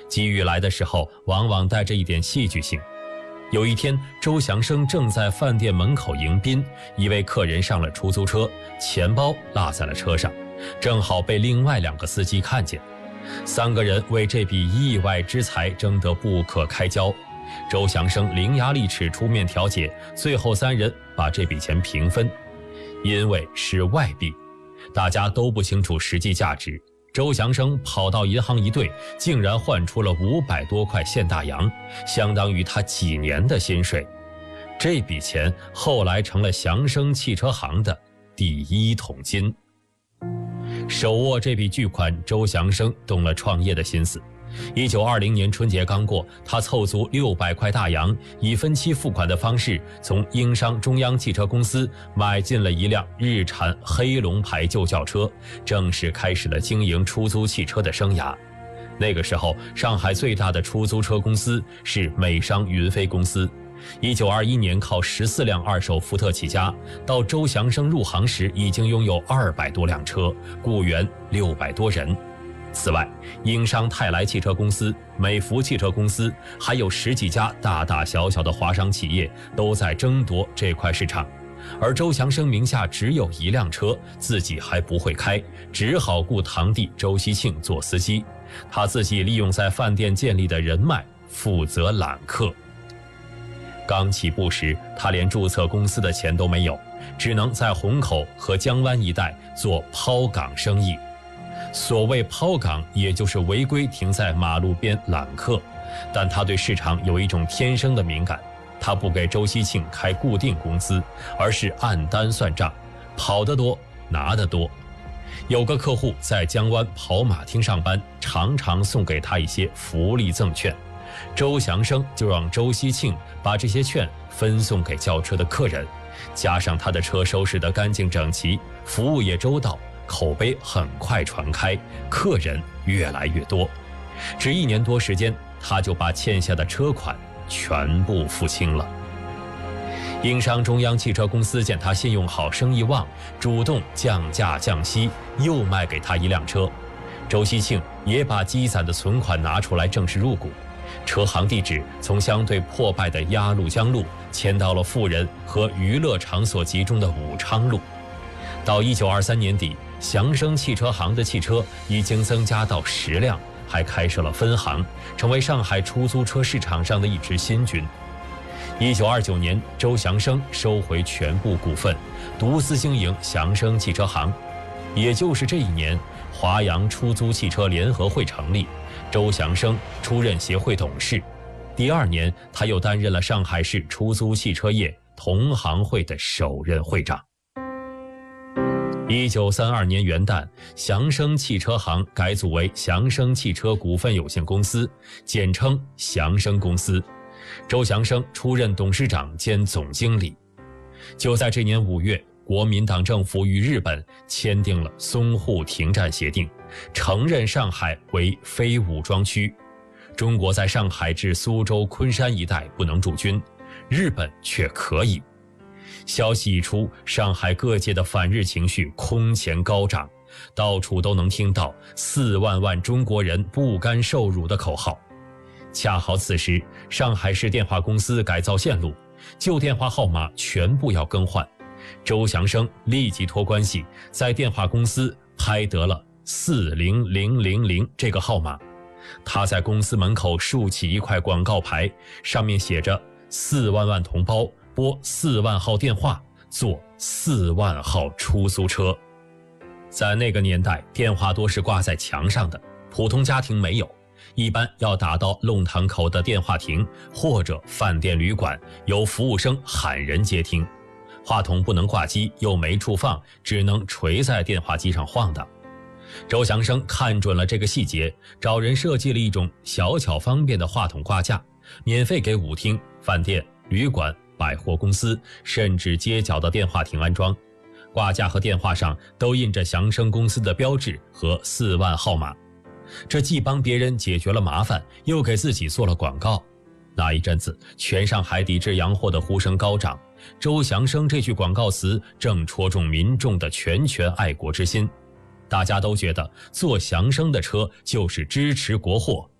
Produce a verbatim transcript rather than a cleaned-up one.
机遇来的时候，往往带着一点戏剧性。有一天，周祥生正在饭店门口迎宾，一位客人上了出租车，钱包落在了车上，正好被另外两个司机看见。三个人为这笔意外之财争得不可开交。周祥生伶牙俐齿出面调解，最后三人把这笔钱平分。因为是外币，大家都不清楚实际价值。周祥生跑到银行一兑，竟然换出了五百多块现大洋，相当于他几年的薪水。这笔钱后来成了祥生汽车行的第一桶金。手握这笔巨款，周祥生动了创业的心思。一九二零年春节刚过，他凑足六百块大洋，以分期付款的方式，从英商中央汽车公司买进了一辆日产黑龙牌旧轿车，正式开始了经营出租汽车的生涯。那个时候，上海最大的出租车公司是美商云飞公司。一九二一年靠十四辆二手福特起家，到周祥生入行时已经拥有二百多辆车，雇员六百多人。此外，英商泰来汽车公司、美孚汽车公司，还有十几家大大小小的华商企业都在争夺这块市场。而周祥生名下只有一辆车，自己还不会开，只好雇堂弟周锡庆做司机。他自己利用在饭店建立的人脉，负责揽客。刚起步时，他连注册公司的钱都没有，只能在虹口和江湾一带做抛港生意。所谓抛港，也就是违规停在马路边揽客，但他对市场有一种天生的敏感。他不给周锡庆开固定工资，而是按单算账，跑得多拿得多。有个客户在江湾跑马厅上班，常常送给他一些福利赠券，周祥生就让周锡庆把这些券分送给轿车的客人，加上他的车收拾得干净整齐，服务也周到，口碑很快传开，客人越来越多。只一年多时间，他就把欠下的车款全部付清了。英商中央汽车公司见他信用好，生意旺，主动降价降息，又卖给他一辆车。周锡庆也把积攒的存款拿出来正式入股，车行地址从相对破败的鸭绿江路迁到了富人和娱乐场所集中的武昌路。到一九二三年底，祥生汽车行的汽车已经增加到十辆，还开设了分行，成为上海出租车市场上的一支新军。一九二九年，周祥生收回全部股份，独自经营祥生汽车行。也就是这一年，华阳出租汽车联合会成立，周祥生出任协会董事。第二年，他又担任了上海市出租汽车业同行会的首任会长。一九三二年元旦，祥生汽车行改组为祥生汽车股份有限公司，简称祥生公司。周祥生出任董事长兼总经理。就在这年五月，国民党政府与日本签订了淞沪停战协定，承认上海为非武装区。中国在上海至苏州、昆山一带不能驻军，日本却可以。消息一出，上海各界的反日情绪空前高涨，到处都能听到四万万中国人不甘受辱的口号。恰好此时，上海市电话公司改造线路，旧电话号码全部要更换。周祥生立即托关系，在电话公司拍得了四零零零零这个号码。他在公司门口竖起一块广告牌，上面写着四万万同胞拨四万号电话，坐四万号出租车。在那个年代，电话多是挂在墙上的，普通家庭没有，一般要打到弄堂口的电话亭或者饭店旅馆，由服务生喊人接听。话筒不能挂机，又没处放，只能垂在电话机上晃荡。周祥生看准了这个细节，找人设计了一种小巧方便的话筒挂架，免费给舞厅、饭店、旅馆、百货公司，甚至街角的电话亭安装。挂架和电话上都印着祥生公司的标志和四万号码。这既帮别人解决了麻烦，又给自己做了广告。那一阵子，全上海抵制洋货的呼声高涨，周祥生这句广告词正戳中民众的拳拳爱国之心。大家都觉得坐祥生的车就是支持国货，